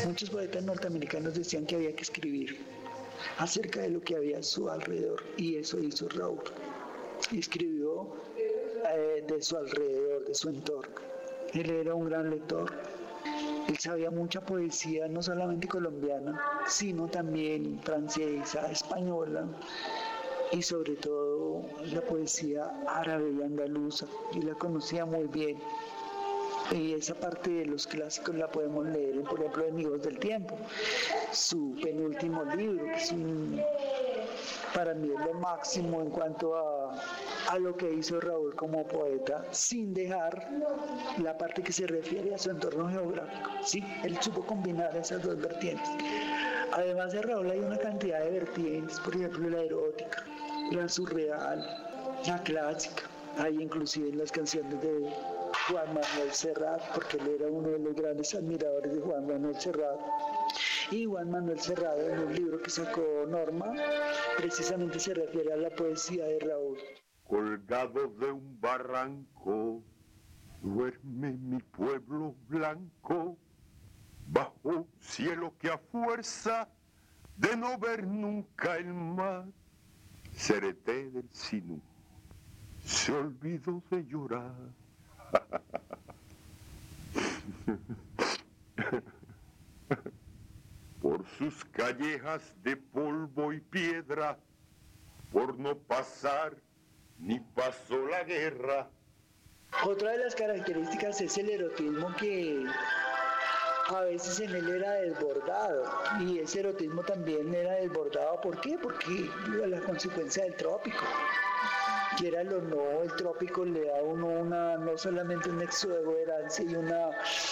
Muchos poetas norteamericanos decían que había que escribir acerca de lo que había a su alrededor, y eso hizo Raúl. Escribió de su alrededor, de su entorno. Él era un gran lector. Él sabía mucha poesía, no solamente colombiana, sino también francesa, española y sobre todo la poesía árabe y andaluza. Y la conocía muy bien. Y esa parte de los clásicos la podemos leer, por ejemplo, Enemigos del Tiempo, su penúltimo libro, que es para mí es lo máximo en cuanto a lo que hizo Raúl como poeta, sin dejar la parte que se refiere a su entorno geográfico. Sí, él supo combinar esas dos vertientes. Además de Raúl hay una cantidad de vertientes, por ejemplo la erótica, la surreal, la clásica. Hay inclusive en las canciones de Juan Manuel Serrat, porque él era uno de los grandes admiradores de Juan Manuel Serrat. Y Juan Manuel Serrat, en un libro que sacó Norma, precisamente se refiere a la poesía de Raúl. Colgado de un barranco, duerme mi pueblo blanco, bajo un cielo que a fuerza de no ver nunca el mar, Cereté del Sinú se olvidó de llorar. Por sus callejas de polvo y piedra, por no pasar ni pasó la guerra. Otra de las características es el erotismo que a veces en él era desbordado, y ese erotismo también era desbordado, ¿por qué? Porque la consecuencia del trópico. Quiéralo o no, el trópico le da a uno no solamente un exuberancia y un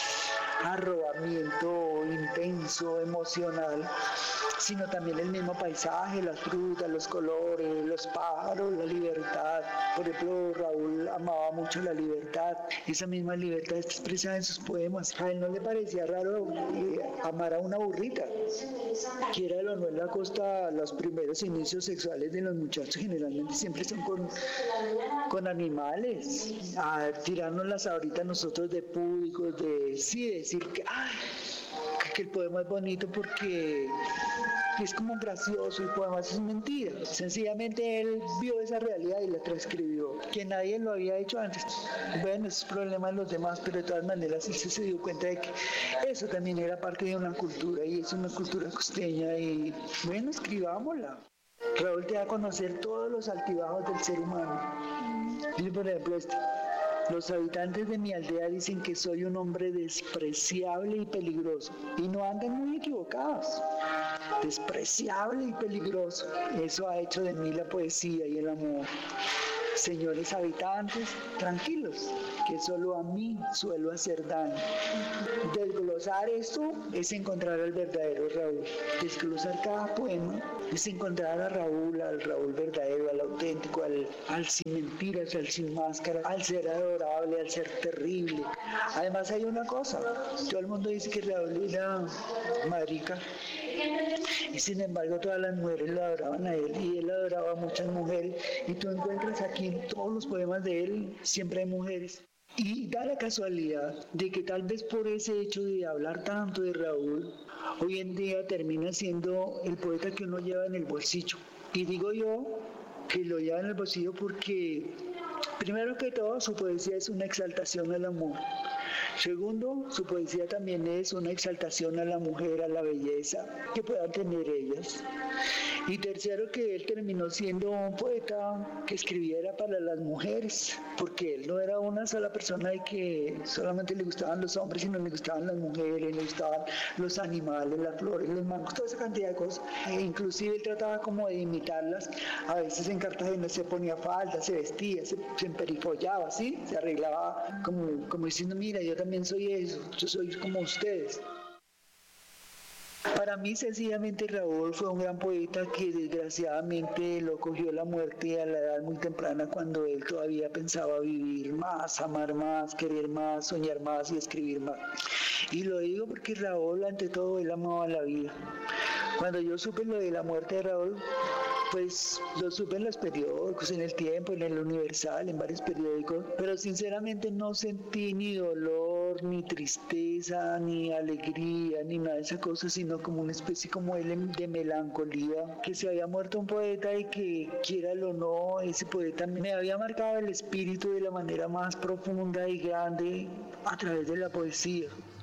arrobamiento intenso, emocional, sino también el mismo paisaje, las frutas, los colores, los pájaros, la libertad. Por ejemplo, Raúl amaba mucho la libertad. Esa misma libertad está expresada en sus poemas. A él no le parecía raro amar a una burrita. Quiéralo o no, en la costa, los primeros inicios sexuales de los muchachos generalmente siempre son con animales. A tirárnoslas ahorita nosotros de púdicos, decir que el poema es bonito porque es como gracioso, el poema es mentira. Sencillamente él vio esa realidad y la transcribió, que nadie lo había hecho antes. Bueno, es problema de los demás, pero de todas maneras él se dio cuenta de que eso también era parte de una cultura, y es una cultura costeña, y bueno, escribámosla. Raúl te da a conocer todos los altibajos del ser humano. Y por ejemplo los habitantes de mi aldea dicen que soy un hombre despreciable y peligroso, y no andan muy equivocados. Despreciable y peligroso. Eso ha hecho de mí la poesía y el amor. Señores habitantes, tranquilos, que solo a mí suelo hacer daño. Desglosar esto es encontrar al verdadero Raúl. Desglosar cada poema es encontrar al Raúl verdadero, al auténtico, al sin mentiras, al sin máscara, al ser adorable, al ser terrible. Además hay una cosa, todo el mundo dice que Raúl era marica, y sin embargo todas las mujeres lo adoraban a él, y él adoraba a muchas mujeres, y tú encuentras aquí en todos los poemas de él siempre hay mujeres. Y da la casualidad de que tal vez por ese hecho de hablar tanto de Raúl, hoy en día termina siendo el poeta que uno lleva en el bolsillo. Y digo yo que lo lleva en el bolsillo porque, primero que todo, su poesía es una exaltación al amor. Segundo, su poesía también es una exaltación a la mujer, a la belleza que puedan tener ellas. Y tercero, que él terminó siendo un poeta que escribiera para las mujeres, porque él no era una sola persona de que solamente le gustaban los hombres, sino le gustaban las mujeres, le gustaban los animales, las flores, los mangos, toda esa cantidad de cosas. E inclusive él trataba como de imitarlas. A veces en Cartagena se ponía falda, se vestía, se emperifollaba, ¿sí? Se arreglaba como diciendo, mira, yo también soy eso, yo soy como ustedes. Para mí, sencillamente, Raúl fue un gran poeta que desgraciadamente lo cogió la muerte a la edad muy temprana, cuando él todavía pensaba vivir más, amar más, querer más, soñar más y escribir más. Y lo digo porque Raúl, ante todo, él amaba la vida. Cuando yo supe lo de la muerte de Raúl, Pues lo supe en los periódicos, en El Tiempo, en El Universal, en varios periódicos, pero sinceramente no sentí ni dolor, ni tristeza, ni alegría, ni nada de esa cosa, sino como una especie como de melancolía, que se había muerto un poeta y que, quiéralo o no, ese poeta me había marcado el espíritu de la manera más profunda y grande a través de la poesía.